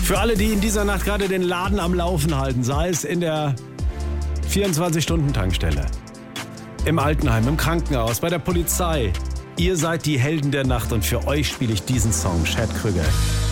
Für alle, die in dieser Nacht gerade den Laden am Laufen halten, sei es in der 24-Stunden-Tankstelle, im Altenheim, im Krankenhaus, bei der Polizei. Ihr seid die Helden der Nacht und für euch spiele ich diesen Song, Chad Krüger.